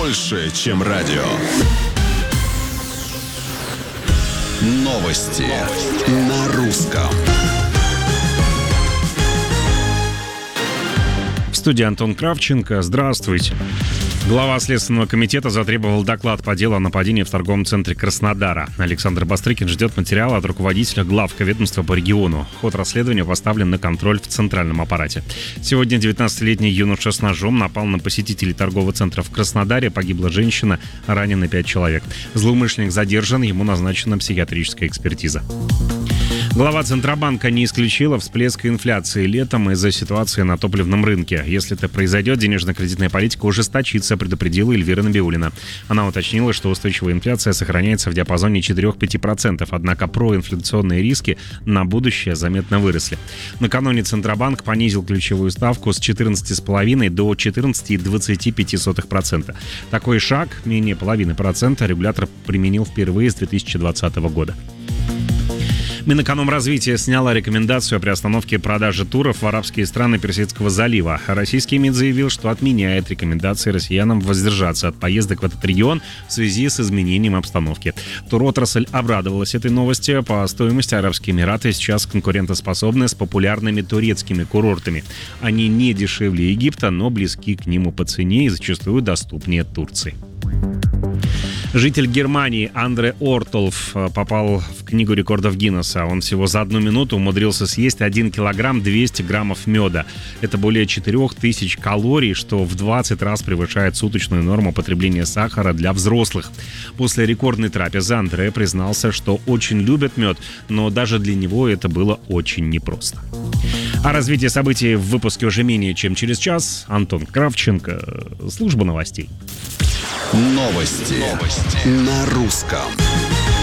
больше, чем радио. Новости на русском. В студии Антон Кравченко. Здравствуйте. Глава Следственного комитета затребовал доклад по делу о нападении в торговом центре Краснодара. Александр Бастрыкин ждет материала от руководителя главковедомства по региону. Ход расследования поставлен на контроль в центральном аппарате. Сегодня 19-летний юноша с ножом напал на посетителей торгового центра в Краснодаре. Погибла женщина, ранены 5 человек. Злоумышленник задержан, ему назначена психиатрическая экспертиза. Глава Центробанка не исключила всплеск инфляции летом из-за ситуации на топливном рынке. Если это произойдет, денежно-кредитная политика ужесточится, предупредила Эльвира Набиуллина. Она уточнила, что устойчивая инфляция сохраняется в диапазоне 4-5%, однако проинфляционные риски на будущее заметно выросли. Накануне Центробанк понизил ключевую ставку с 14,5% до 14,25%. Такой шаг, менее половины процента, регулятор применил впервые с 2020 года. Минэкономразвитие сняло рекомендацию о приостановке продажи туров в арабские страны Персидского залива. Российский МИД заявил, что отменяет рекомендации россиянам воздержаться от поездок в этот регион в связи с изменением обстановки. Туротрасль обрадовалась этой новости. По стоимости Арабские Эмираты сейчас конкурентоспособны с популярными турецкими курортами. Они не дешевле Египта, но близки к нему по цене и зачастую доступнее Турции. Житель Германии Андре Ортолф попал в книгу рекордов Гиннесса. Он всего за 1 минуту умудрился съесть 1 килограмм 200 граммов меда. Это более 4000 калорий, что в 20 раз превышает суточную норму потребления сахара для взрослых. После рекордной трапезы Андре признался, что очень любит мед, но даже для него это было очень непросто. О развитии событий в выпуске уже менее чем через час. Антон Кравченко, служба новостей. Новости на русском.